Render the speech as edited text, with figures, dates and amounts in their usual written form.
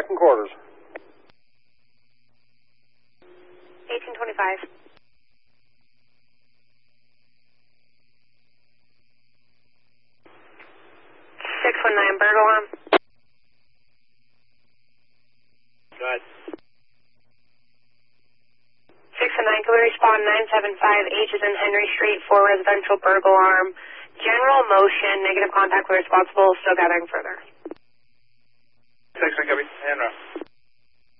second quarters. 1825. 619, bird alarm. Go ahead. 619, can we respond 975 H is in Henry Street for residential burglar alarm. General motion, negative contact where responsible, still gathering further. 6, copy. Hand off.